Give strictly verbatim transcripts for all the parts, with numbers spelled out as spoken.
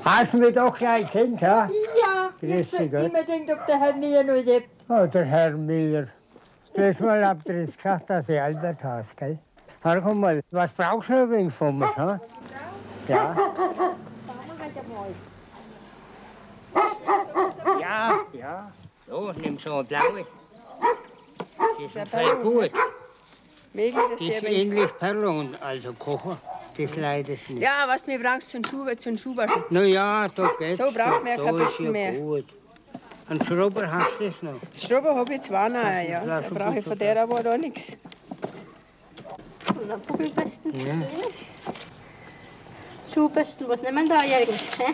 Hast du mich doch gleich kennt, ha? Ja, Grüß ich dich, hab Gott. immer gedacht, ob der Herr Miller noch lebt. Oh, der Herr Miller. Das Mal habt ihr jetzt gesagt, dass ich Albert heißt, gell? Hör komm mal, was brauchst du noch ein wenig von mir, ha? Ja. Ja, ja. So, nimm so eine blaue. Die sind voll gut. Möglich, dass Die der ist wenn- ähnlich Perlon, also kochen. Das leidet nicht. Ja, was mir brauchst zum Schuhe, zum Schuhwaschen. Na ja, da geht's. So braucht man ja da kein ist bisschen ja mehr. Gut. Einen Schrubber hast du noch? Schrubber habe ich zwei noch, ja. Da schon brauche ich gut von der aber da nichts. Und ein Kugelbesten. Ja. Schuhbesten, was nehmen wir da, Jürgen? Hä?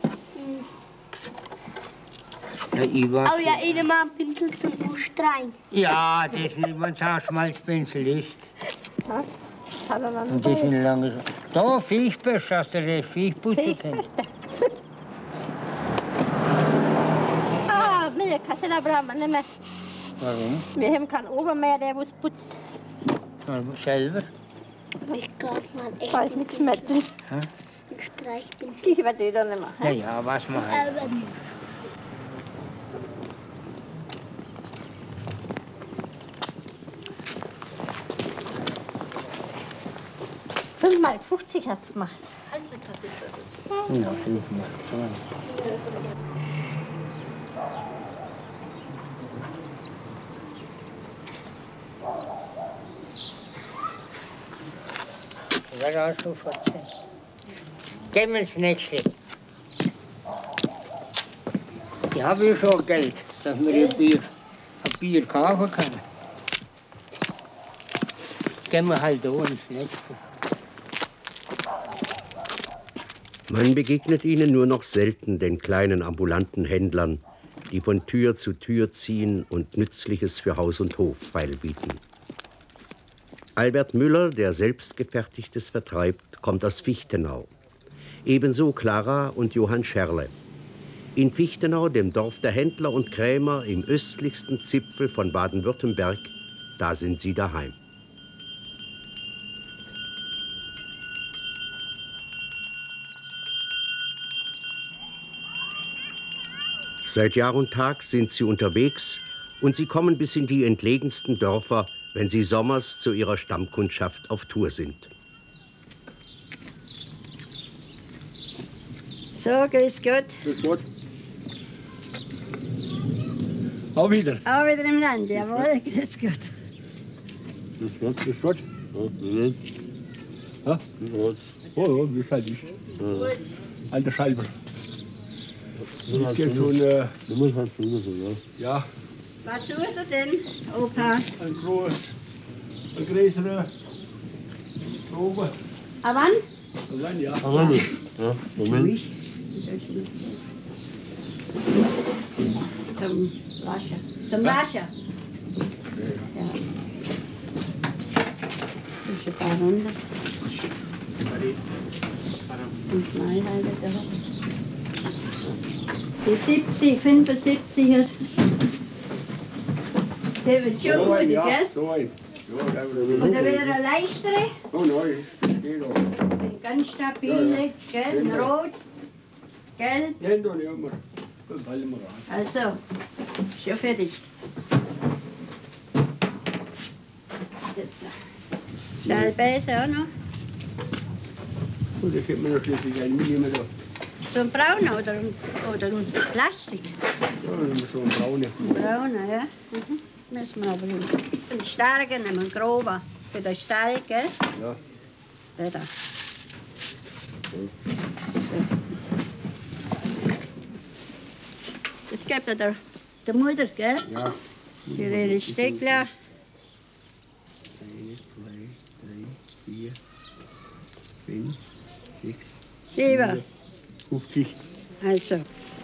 Ja, ich weiß Oh ja, ihnen mal einen Pinsel zum Ausstreuen. Ja, das nicht, wenn es auch Schmalzpinsel ist. Hallo, Und die sind lange so. Da, Viechbösch, hast du recht, Viechputzer kennst. Ah, Miller, Kasse, da brauchen wir nicht mehr. Warum? Wir haben keinen Ober mehr, der was putzt. Ja, selber. Ich kauf mal echt Da ist nichts mehr drin. einen Streichpinsel. Ich werde wieder nicht mehr. Ja, ja, was man halt. Aber nicht. fünf Mark fünfzig hat es gemacht. Ja, fünfmal. Ja, auch schon vierzehn. Gehen wir ins nächste. Ich habe ja schon Geld, dass wir ein Bier, ein Bier kaufen können. Gehen wir halt da ins nächste. Man begegnet ihnen nur noch selten, den kleinen ambulanten Händlern, die von Tür zu Tür ziehen und Nützliches für Haus und Hof feilbieten. Albert Müller, der Selbstgefertigtes vertreibt, kommt aus Fichtenau. Ebenso Clara und Johann Scherle. In Fichtenau, dem Dorf der Händler und Krämer im östlichsten Zipfel von Baden-Württemberg, da sind sie daheim. Seit Jahr und Tag sind sie unterwegs und sie kommen bis in die entlegensten Dörfer, wenn sie sommers zu ihrer Stammkundschaft auf Tour sind. So, grüß Gott. Grüß Gott. Auch wieder. Auch wieder im Land, jawohl, grüß Gott. Grüß Gott, grüß Gott. Ja? Oh, ja, wie es halt ist. Alter Scheibe. Das geht schon, äh, ja, Was sucht er denn, Opa? ein groß, ein größerer Probe. A wann? Allein, ja. Ja, Moment. Zum Waschen. Zum Waschen. Ja. Das ist ein paar Runden. Und zwei halbe da. Die siebzig, fünfundsiebzig hier. Sie wird schon gut, ja, gell? so ein. Ja, da wird Oder wieder eine leichtere. Oh nein, geht auch. Sind ganz stabile, gell? In Rot, gell? Ja, doch nicht immer. Dann fallen wir rein. Also, schon fertig. Jetzt. Schallbäse auch noch. Und da kriegt man noch schließlich einen mitnehmen da. So ein brauner oder ein, oder ein Plastik? Ja, dann haben wir so einen braunen. Ein brauner, ja. Mhm. Müssen wir aber einen, einen starken nehmen, einen groben. Für den Stall, gell? Ja. Der da. Das gibt er der, der Mutter, gell? Ja. Die ihre Steckler. Eins, zwei, drei, vier, fünf, sechs, Sieben. fünfzig. Also.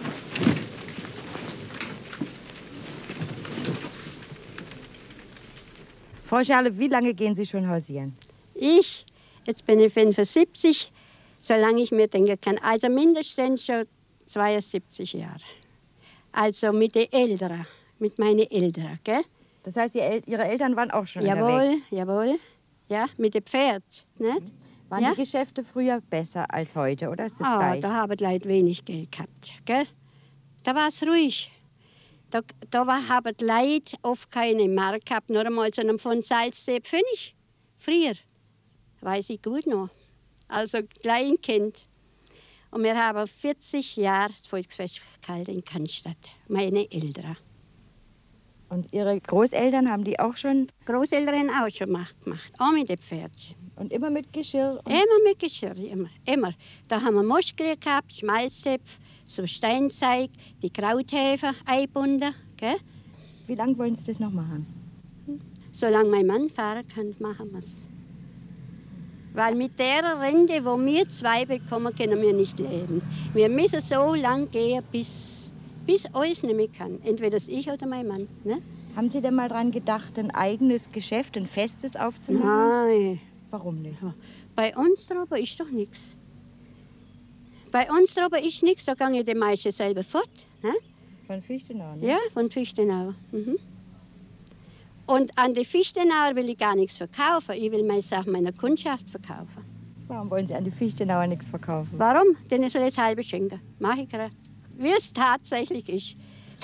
Frau Scherle, wie lange gehen Sie schon hausieren? Ich, jetzt bin ich fünfundsiebzig, solange ich mir denken kann. Also mindestens schon zweiundsiebzig Jahre. Also mit den Älteren, mit meinen Eltern, gell? Das heißt, Ihre Eltern waren auch schon jawohl, unterwegs? Jawohl, ja, mit dem Pferd, nicht? Waren Ja? die Geschäfte früher besser als heute, oder ist das Ah, gleich? da haben die Leute wenig Geld gehabt. Gell? Da war es ruhig. Da, da war, haben die Leute oft keine Mark gehabt, nur einmal so einen Pfund Salz, sieben Pfennig. Früher. Weiß ich gut noch. Also Kleinkind. Und wir haben vierzig Jahre das Volksfest gehalten in Cannstatt. Meine Eltern. Und Ihre Großeltern haben die auch schon? Großeltern haben auch schon gemacht, auch mit den Pferden. Und immer mit Geschirr? Und Immer mit Geschirr, immer, immer. Da haben wir Moschkrieg gehabt, Schmalzäpf, so Steinzeug, die Krauthäfer eingebunden. Gell? wie lange wollen Sie das noch machen? Solange mein Mann fahren kann, machen wir es. Weil mit der Rente, die wir zwei bekommen, können wir nicht leben. Wir müssen so lange gehen, bis, bis alles nicht mehr kann. Entweder das ich oder mein Mann. Ne? Haben Sie denn mal daran gedacht, ein eigenes Geschäft, ein festes aufzumachen? Nein. Warum nicht? Bei uns drüber ist doch nichts. Bei uns drüber ist nichts, da gehen die meisten selber fort. Ne? Von Fichtenau, ne? Ja, von Fichtenau. Mhm. Und an die Fichtenauer will ich gar nichts verkaufen. Ich will meine Sachen meiner Kundschaft verkaufen. Warum wollen Sie an die Fichtenauer nichts verkaufen? Warum? Denn ich soll das halbe schenken. Mach ich gerade. Wie es tatsächlich ist.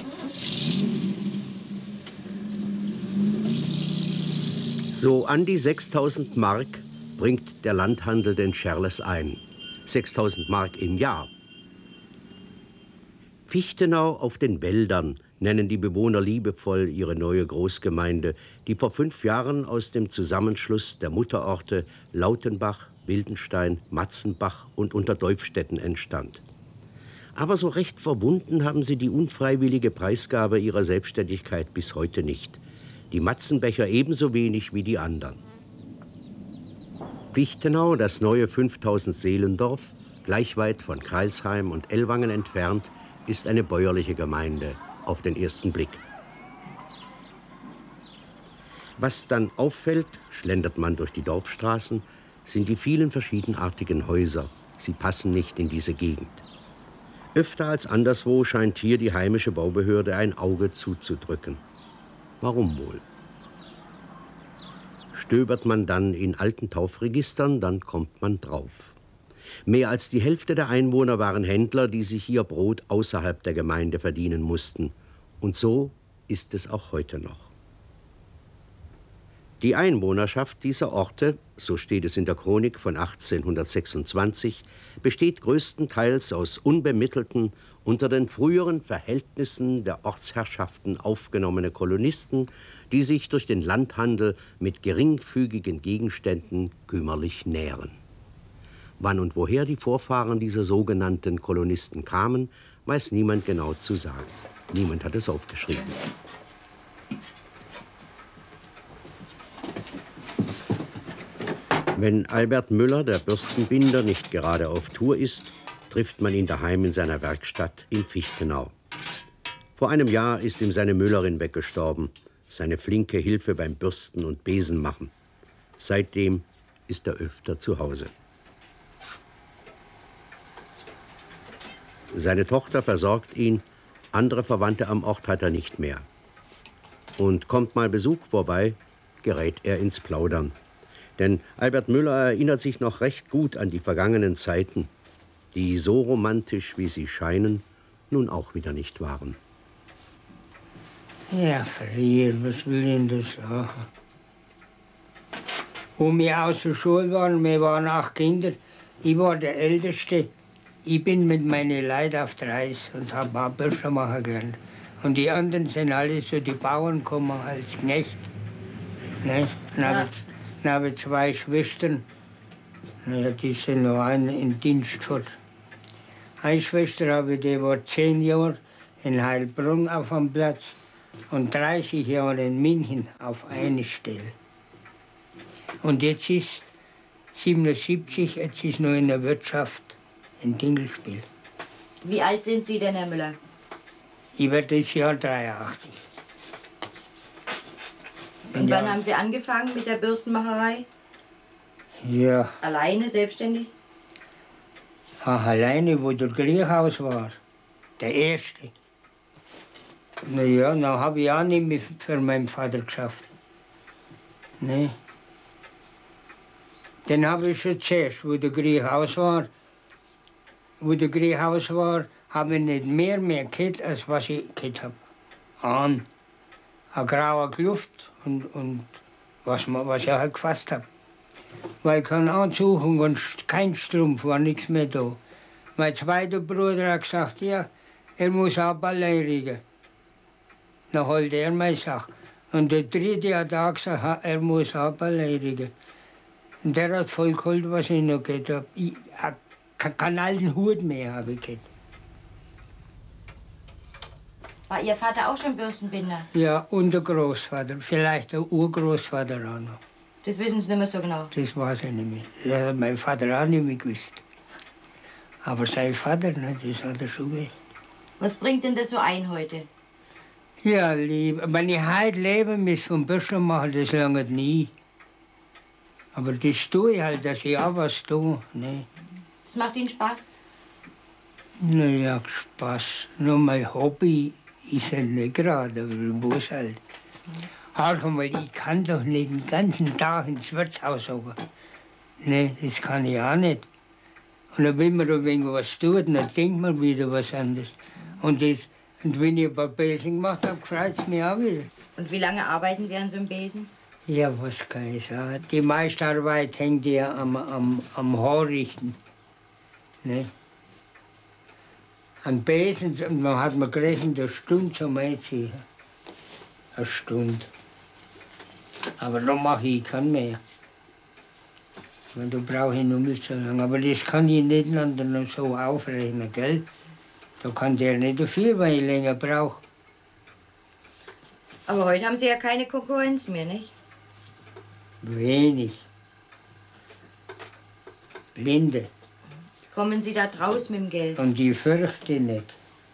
So an die sechstausend Mark bringt der Landhandel den Scherles ein. sechstausend Mark im Jahr. Fichtenau auf den Wäldern nennen die Bewohner liebevoll ihre neue Großgemeinde, die vor fünf Jahren aus dem Zusammenschluss der Mutterorte Lautenbach, Wildenstein, Matzenbach und Unterdeufstetten entstand. Aber so recht verwunden haben sie die unfreiwillige Preisgabe ihrer Selbstständigkeit bis heute nicht. Die Matzenbecher ebenso wenig wie die anderen. Fichtenau, das neue fünftausend Seelendorf, gleich weit von Crailsheim und Ellwangen entfernt, ist eine bäuerliche Gemeinde auf den ersten Blick. Was dann auffällt, schlendert man durch die Dorfstraßen, sind die vielen verschiedenartigen Häuser. Sie passen nicht in diese Gegend. Öfter als anderswo scheint hier die heimische Baubehörde ein Auge zuzudrücken. Warum wohl? Stöbert man dann in alten Taufregistern, dann kommt man drauf. Mehr als die Hälfte der Einwohner waren Händler, die sich ihr Brot außerhalb der Gemeinde verdienen mussten. Und so ist es auch heute noch. Die Einwohnerschaft dieser Orte, so steht es in der Chronik von achtzehnhundertsechsundzwanzig, besteht größtenteils aus unbemittelten, unter den früheren Verhältnissen der Ortsherrschaften aufgenommene Kolonisten, die sich durch den Landhandel mit geringfügigen Gegenständen kümmerlich nähren. Wann und woher die Vorfahren dieser sogenannten Kolonisten kamen, weiß niemand genau zu sagen. Niemand hat es aufgeschrieben. Wenn Albert Müller, der Bürstenbinder, nicht gerade auf Tour ist, trifft man ihn daheim in seiner Werkstatt in Fichtenau. Vor einem Jahr ist ihm seine Müllerin weggestorben, seine flinke Hilfe beim Bürsten und Besenmachen. Seitdem ist er öfter zu Hause. Seine Tochter versorgt ihn, andere Verwandte am Ort hat er nicht mehr. Und kommt mal Besuch vorbei, gerät er ins Plaudern. Denn Albert Müller erinnert sich noch recht gut an die vergangenen Zeiten, die so romantisch, wie sie scheinen, nun auch wieder nicht waren. Ja, früher, was will ich denn das sagen? Wo wir aus der Schule waren, wir waren acht Kinder, ich war der Älteste. Ich bin mit meinen Leuten auf der Reise und habe auch Bürsten machen gelernt. Und die anderen sind alle so, die Bauern kommen als Knecht. Ne? Dann Ja. habe ich, dann habe ich zwei Schwestern, ja, die sind noch eine in Dienst fort. Eine Schwester habe ich, die war zehn Jahre in Heilbronn auf dem Platz und dreißig Jahre in München auf eine Stelle. Und jetzt ist siebenundsiebzig, jetzt ist noch in der Wirtschaft ein Dingelspiel. Wie alt sind Sie denn, Herr Müller? Ich werde das Jahr dreiundachtzig. Und Ja. wann haben Sie angefangen mit der Bürstenmacherei? Ja, Alleine, selbstständig? ach, alleine, wo der Krieghaus war, der erste. Na ja, dann habe ich auch nicht mehr für meinen Vater geschafft. Ne? Den habe ich schon zuerst, wo der Krieg aus war. Wo der Krieg aus war, habe ich nicht mehr mehr gehabt, als was ich gehabt habe. An. Eine graue Kluft und, und was, was ich halt gefasst habe. Weil kein Anzug und kein Strumpf, war nichts mehr da. Mein zweiter Bruder hat gesagt, ja, er muss auch allein liegen. Dann holte er meine Sache. Und der dritte hat auch gesagt, er muss auch allein liegen. Und der hat voll geholt, was ich noch gehabt habe. Ich habe keinen alten Hut mehr habe ich gehabt. War Ihr Vater auch schon Bürstenbinder? Ja, und der Großvater, vielleicht der Urgroßvater auch noch. Das wissen Sie nicht mehr so genau? Das weiß ich nicht mehr. Das hat mein Vater auch nicht mehr gewusst. Aber sein Vater, ne, das hat er schon gewusst. Was bringt denn das so ein heute? Ja, lieb. Wenn ich heute leben muss vom Bürsten machen, das lange nie. Aber das tue ich halt, dass ich auch was tue. Ne. Das macht Ihnen Spaß? Naja, Spaß. Nur mein Hobby ist ja nicht gerade, aber ich muss halt. Halt mal, ich kann doch nicht den ganzen Tag ins Wirtshaus gehen. Ne, das kann ich auch nicht. Und dann, wenn man ein wenig was tut, dann denkt man wieder was anderes. Und, das, und wenn ich ein paar Besen gemacht habe, freut es mich auch wieder. Und wie lange arbeiten Sie an so einem Besen? Ja, was kann ich sagen? Die meiste Arbeit hängt ja am, am, am Haarrichten. Ne? An Besen, man hat mir gerechnet, eine Stunde zum Einziehen. Eine Stunde. Aber dann mache ich keinen mehr. Und da brauche ich noch nicht so lange. Aber das kann ich nicht noch so aufrechnen, gell? Da kann der nicht dafür, weil ich länger brauche. Aber heute haben Sie ja keine Konkurrenz mehr, nicht? Wenig. Blinde. Jetzt kommen Sie da draus mit dem Geld. Und die fürchte nicht.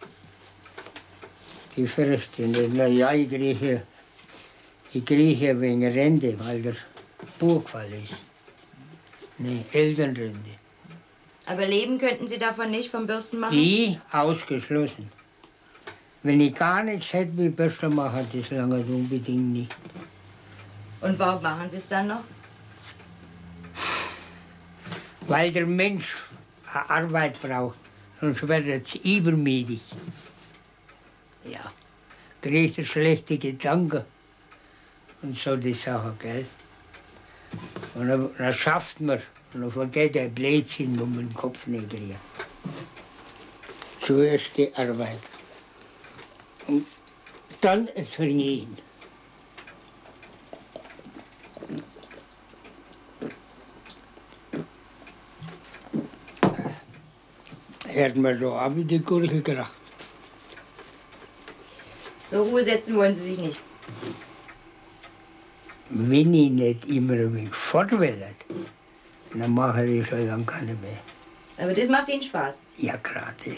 Die fürchte nicht. Na ja, ich kriege, ich kriege wegen Rente, weil der Bub gefallen ist. Nee, Elternrente. Aber leben könnten Sie davon nicht, vom Bürsten machen? Ich ausgeschlossen. Wenn ich gar nichts hätte wie Bürsten machen, das lange unbedingt nicht. Und warum machen Sie es dann noch? Weil der Mensch eine Arbeit braucht, sonst wird es übermütig. Ja, kriegt er schlechte Gedanken und so die Sache, gell? Und dann, dann schafft man, und dann vergeht der Blödsinn, wo man den Kopf nicht kriegt. Zuerst die Arbeit. Und dann das Vergnügen. Er hat mir da auch die Gurke gebracht. Zur Ruhe setzen wollen Sie sich nicht. Wenn ich nicht immer ein wenig fort will, dann mache ich schon lange keine mehr. Aber das macht Ihnen Spaß? Ja, gratis.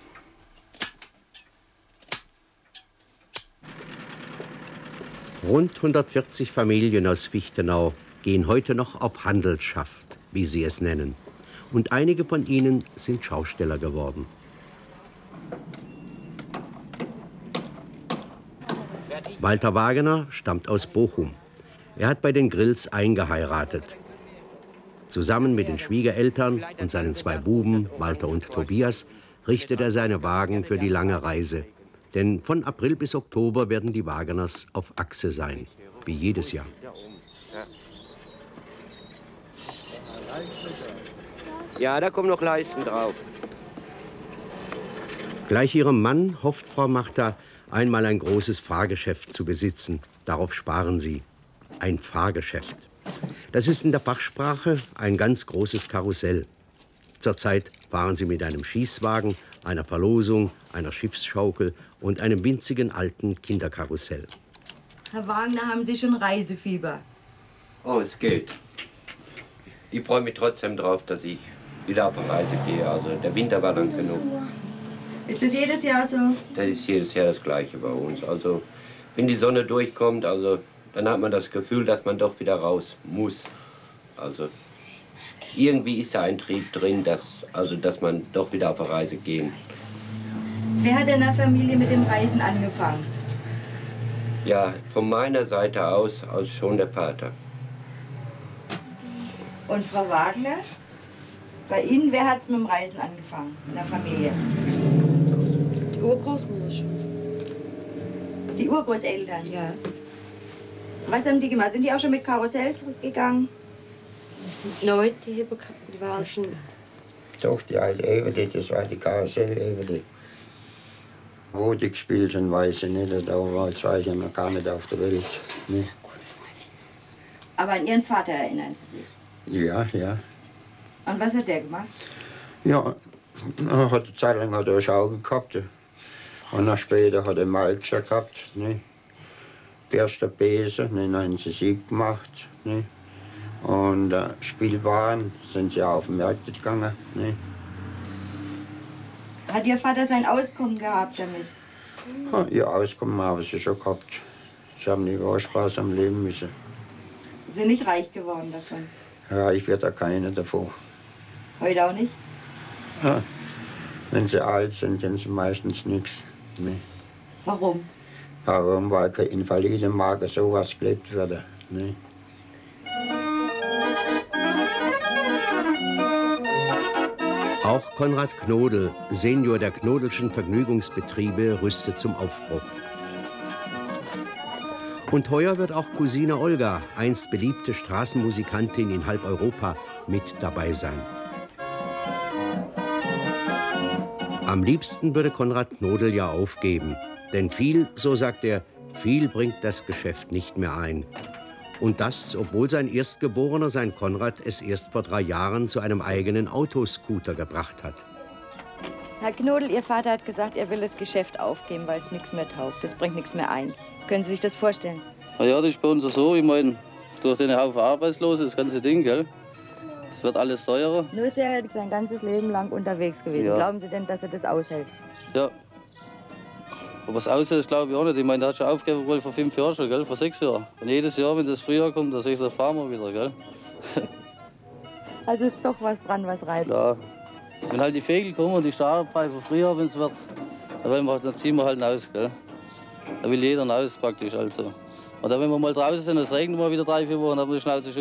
Rund hundertvierzig Familien aus Fichtenau gehen heute noch auf Handelsschaft, wie sie es nennen. Und einige von ihnen sind Schausteller geworden. Walter Wagener stammt aus Bochum. Er hat bei den Grills eingeheiratet. Zusammen mit den Schwiegereltern und seinen zwei Buben, Walter und Tobias, richtet er seine Wagen für die lange Reise. Denn von April bis Oktober werden die Wageners auf Achse sein, wie jedes Jahr. Ja, da kommen noch Leisten drauf. Gleich ihrem Mann hofft Frau Martha, einmal ein großes Fahrgeschäft zu besitzen. Darauf sparen sie. Ein Fahrgeschäft. Das ist in der Fachsprache ein ganz großes Karussell. Zurzeit fahren sie mit einem Schießwagen, einer Verlosung, einer Schiffsschaukel und einem winzigen alten Kinderkarussell. Herr Wagner, haben Sie schon Reisefieber? Oh, es geht. Ich freue mich trotzdem drauf, dass ich wieder auf eine Reise gehe. Also der Winter war lang genug. Ist das jedes Jahr so? Das ist jedes Jahr das Gleiche bei uns. Also wenn die Sonne durchkommt, also dann hat man das Gefühl, dass man doch wieder raus muss. Also irgendwie ist da ein Trieb drin, dass, also, dass man doch wieder auf eine Reise gehen. Wer hat in der Familie mit dem Reisen angefangen? Ja, von meiner Seite aus, aus schon der Vater. Und Frau Wagner, bei Ihnen, wer hat mit dem Reisen angefangen in der Familie? Die Urgroßmutter schon. Die Urgroßeltern? Ja. Was haben die gemacht? Sind die auch schon mit Karussell zurückgegangen? Nein, die, die waren schon. Doch, die alte Eberli, das war die Karussell-Eberli. Wo die gespielt haben, weiß ich nicht. Da war zwei ich noch gar nicht auf der Welt. Nee. Aber an Ihren Vater erinnern Sie sich? Ja, ja. Und was hat der gemacht? Ja, er hat eine Zeit lang hat er Augen gehabt. Und dann später hat er Malkscher gehabt. Ne? Erst der Besen, dann haben sie Sieg gemacht. Ne? Und äh, Spielwaren sind sie auf den Märkte gegangen. Ne? Hat Ihr Vater sein Auskommen gehabt damit? Ja, ihr Auskommen haben sie schon gehabt. Sie haben nicht auch Spaß am Leben müssen. Sie sind nicht reich geworden davon? Reich wird da keiner davon. Heute auch nicht? Ja. Wenn sie alt sind, dann sie meistens nichts. Ne? Warum? Warum? Weil kein Invalidenmarke sowas gelebt wird. Ne? Auch Konrad Knodel, Senior der Knodelschen Vergnügungsbetriebe, rüstet zum Aufbruch. Und heuer wird auch Cousine Olga, einst beliebte Straßenmusikantin in halb Europa, mit dabei sein. Am liebsten würde Konrad Knodel ja aufgeben. Denn viel, so sagt er, viel bringt das Geschäft nicht mehr ein. Und das, obwohl sein Erstgeborener, sein Konrad, es erst vor drei Jahren zu einem eigenen Autoscooter gebracht hat. Herr Knodel, Ihr Vater hat gesagt, er will das Geschäft aufgeben, weil es nichts mehr taugt. Das bringt nichts mehr ein. Können Sie sich das vorstellen? Na ja, das ist bei uns so. Ich meine, durch den Haufen Arbeitslose, das ganze Ding, gell? Es wird alles teurer. Nur ist er sein ganzes Leben lang unterwegs gewesen. Ja. Glauben Sie denn, dass er das aushält? Ja. Aber was aussieht, das glaube ich auch nicht. Ich meine, der hat schon aufgegeben wohl vor fünf Jahren schon, gell? Vor sechs Jahren. Und jedes Jahr, wenn das Frühjahr kommt, dann sage ich, da fahren wir wieder, gell? Also ist doch was dran, was reizt. Ja. Wenn halt die Vögel kommen und die Stahlpfeife früher, wenn es wird, dann, wir, dann ziehen wir halt aus, gell? Da will jeder raus praktisch, also. Oder wenn wir mal draußen sind, es regnet mal wieder drei, vier Wochen, dann haben wir die Schnauze